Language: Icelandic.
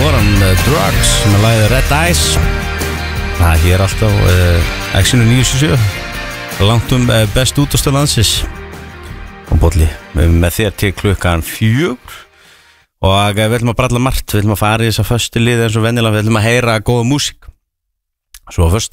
War on Drugs með lagið Red Eyes. Það hér alltaf Actionu 977 langt best útastöð landsins og bolli með þér til klukkan 4 og við ætlum að bralla margt, við ætlum að fara í þessa föstu lið eins og venjulega, við ætlum að heyra góða músík svo föstu